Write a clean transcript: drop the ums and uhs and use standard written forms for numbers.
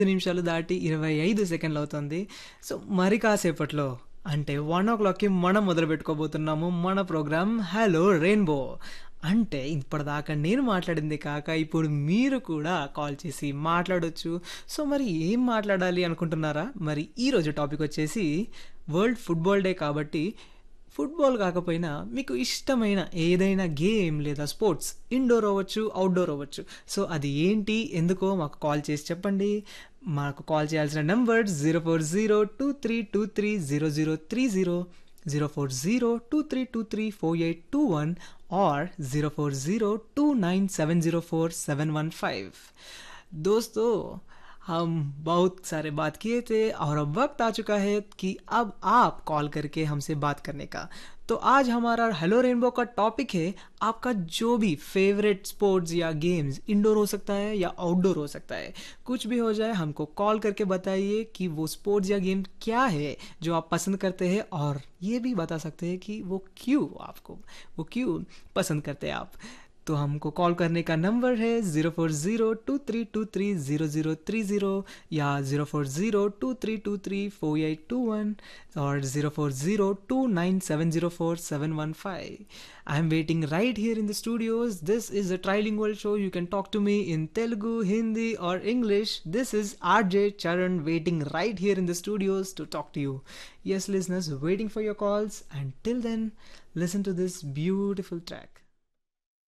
నిమిషాలు దాటి 25 సెకండ్లవుతోంది. సో, మరి కాసేపట్లో అంటే 1:00కి మనం మొదలుపెట్టుకోబోతున్నాము మన ప్రోగ్రామ్ 'హలో రెయిన్బో'. అంటే ఇప్పటిదాకా నేను మాట్లాడిందే కాక ఇప్పుడు మీరు కూడా కాల్ చేసి మాట్లాడొచ్చు. సో, మరి ఏం మాట్లాడాలి అనుకుంటున్నారా? మరి ఈరోజు టాపిక్ వచ్చేసి వరల్డ్ ఫుట్బాల్ డే కాబట్టి ఫుట్బాల్ కాకపోయినా మీకు ఇష్టమైన ఏదైనా గేమ్ లేదా స్పోర్ట్స్ ఇండోర్ అవ్వచ్చు, అవుట్‌డోర్ అవ్వచ్చు. సో, అది ఏంటి? ఎందుకో మాకు కాల్ చేసి చెప్పండి. మాకు కాల్ చేయాల్సిన నంబర్ 04023230030, 04023234821 और 04029704715. दोस्तों, हम बहुत सारे बात किए थे और अब वक्त आ चुका है कि अब आप कॉल करके हमसे बात करने का। तो आज हमारा हेलो रेनबो का टॉपिक है आपका जो भी फेवरेट स्पोर्ट्स या गेम्स इंडोर हो सकता है या आउटडोर हो सकता है। कुछ भी हो जाए हमको कॉल करके बताइए कि वो स्पोर्ट्स या गेम क्या है जो आप पसंद करते हैं, और ये भी बता सकते हैं कि वो क्यों पसंद करते हैं आप। तो हमको कॉल करने का नंबर है 04023230030 या 04023234821 और 04029704715. I am waiting right here in the studios. This is a trilingual show. You can talk to me in Telugu, Hindi or English. This is RJ Charan waiting right here in the studios to talk to you. Yes, listeners, waiting for your calls. And till then, listen to this beautiful track.